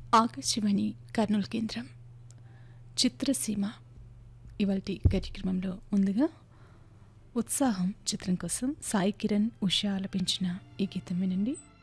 ఆకాశవాణి కర్నూలు కేంద్రం చిత్రసీమ ఇవాల్టి కార్యక్రమంలో ముందుగా ఉత్సాహం చిత్రం కోసం సాయి కిరణ్ ఉషా ఆలపించిన ఈ గీతం వినండి.